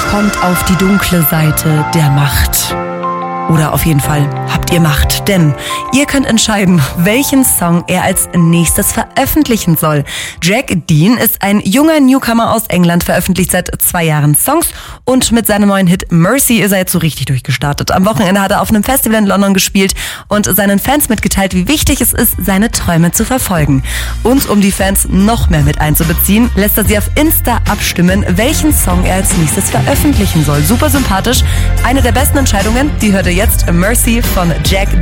kommt auf die dunkle Seite der Macht. Oder auf jeden Fall habt ihr Macht, denn ihr könnt entscheiden, welchen Song er als nächstes veröffentlichen soll. Jack Dean ist ein junger Newcomer aus England, veröffentlicht seit 2 Jahren Songs und mit seinem neuen Hit Mercy ist er jetzt so richtig durchgestartet. Am Wochenende hat er auf einem Festival in London gespielt und seinen Fans mitgeteilt, wie wichtig es ist, seine Träume zu verfolgen. Und um die Fans noch mehr mit einzubeziehen, lässt er sie auf Insta abstimmen, welchen Song er als nächstes veröffentlichen soll. Super sympathisch. Eine der besten Entscheidungen, die hört ihr jetzt, Mercy von Jack